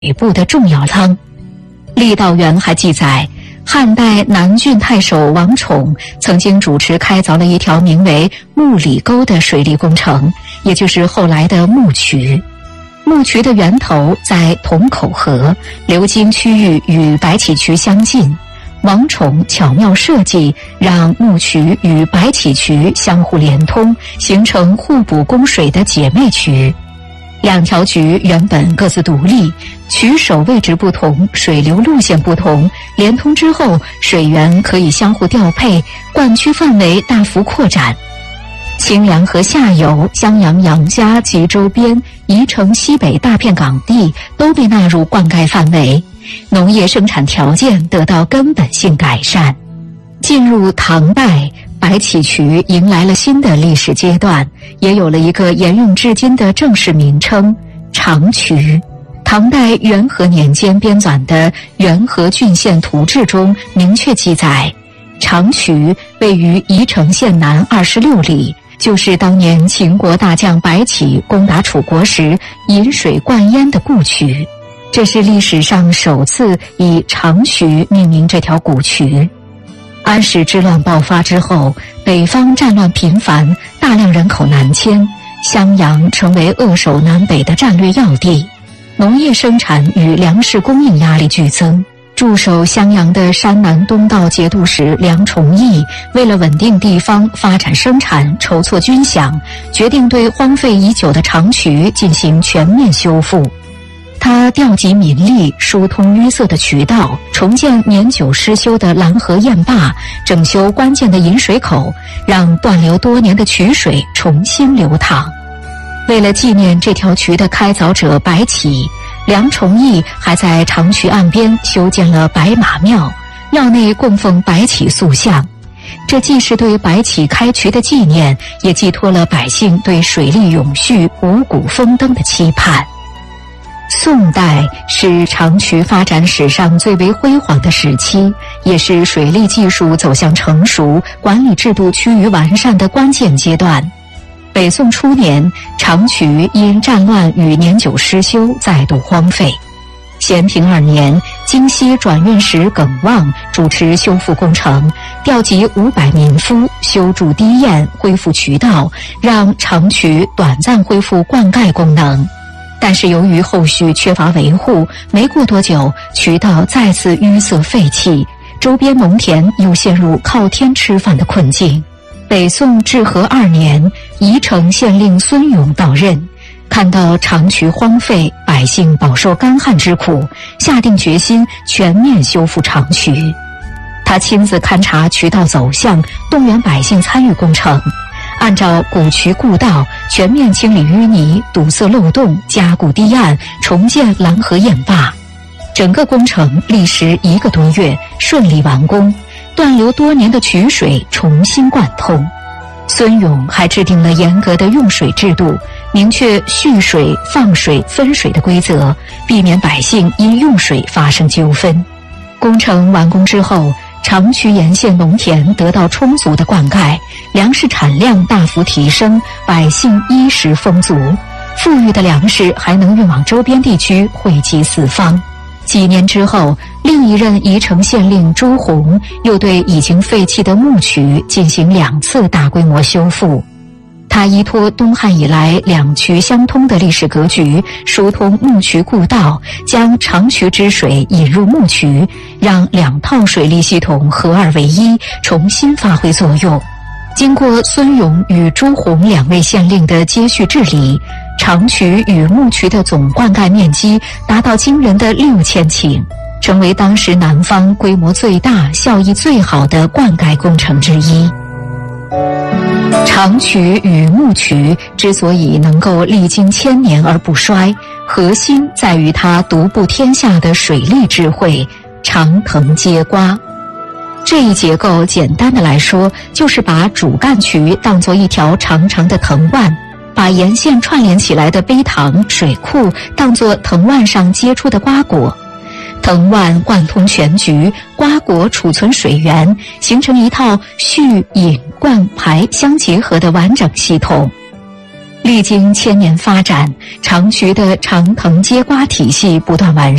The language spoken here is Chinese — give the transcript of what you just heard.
部的重要仓。郦道元还记载，汉代南郡太守王宠曾经主持开凿了一条名为木里沟的水利工程，也就是后来的木渠。木渠的源头在同口河，流经区域与白起渠相近。王宠巧妙设计，让木渠与白起渠相互连通，形成互补供水的姐妹渠。两条渠原本各自独立，渠首位置不同，水流路线不同，连通之后，水源可以相互调配，灌区范围大幅扩展。清凉河下游、襄阳杨家及周边、宜城西北大片港地都被纳入灌溉范围，农业生产条件得到根本性改善。进入唐代，白起渠迎来了新的历史阶段，也有了一个沿用至今的正式名称——长渠。唐代元和年间编纂的《元和郡县图志》中明确记载，长渠位于宜城县南26里，就是当年秦国大将白起攻打楚国时引水灌淹的故渠。这是历史上首次以长渠命名这条古渠。安史之乱爆发之后，北方战乱频繁，大量人口南迁，襄阳成为扼守南北的战略要地，农业生产与粮食供应压力剧增。驻守襄阳的山南东道节度使梁崇义为了稳定地方发展生产，筹措军饷，决定对荒废已久的长渠进行全面修复。他调集民力，疏通淤塞的渠道，重建年久失修的拦河堰坝，整修关键的引水口，让断流多年的渠水重新流淌。为了纪念这条渠的开凿者白起，梁崇义还在长渠岸边修建了白马庙，庙内供奉白起塑像。这既是对白起开渠的纪念，也寄托了百姓对水利永续、五谷丰登的期盼。宋代是长渠发展史上最为辉煌的时期，也是水利技术走向成熟、管理制度趋于完善的关键阶段。北宋初年，长渠因战乱与年久失修再度荒废。咸平2年，京西转运使耿旺主持修复工程，调集500民夫修筑堤堰，恢复渠道，让长渠短暂恢复灌溉功能。但是由于后续缺乏维护，没过多久，渠道再次淤塞废弃，周边农田又陷入靠天吃饭的困境。北宋至和2年，宜城县令孙勇到任，看到长渠荒废，百姓饱受干旱之苦，下定决心全面修复长渠。他亲自勘察渠道走向，动员百姓参与工程，按照古渠故道，全面清理淤泥，堵塞漏洞，加固堤岸，重建拦河堰坝。整个工程历时1个多月，顺利完工，断流多年的渠水重新贯通。孙勇还制定了严格的用水制度，明确蓄水、放水、分水的规则，避免百姓因用水发生纠纷。工程完工之后，长渠沿线农田得到充足的灌溉，粮食产量大幅提升，百姓衣食丰足，富裕的粮食还能运往周边地区，惠及四方。几年之后，另一任宜城县令朱洪又对已经废弃的木渠进行2次大规模修复。他依托东汉以来两渠相通的历史格局，疏通木渠故道，将长渠之水引入木渠，让2套水利系统合二为一，重新发挥作用。经过孙勇与朱洪2位县令的接续治理，长渠与木渠的总灌溉面积达到惊人的6000顷，成为当时南方规模最大、效益最好的灌溉工程之一。长渠与木渠之所以能够历经1000年而不衰，核心在于它独步天下的水利智慧，长藤接瓜。这一结构简单的来说，就是把主干渠当作一条长长的藤蔓，把沿线串联起来的陂塘、水库当作藤蔓上结出的瓜果。藤蔓贯通全局，瓜果储存水源，形成一套蓄、引、灌、排相结合的完整系统。 历经千年发展，长渠的长藤接瓜体系不断完善。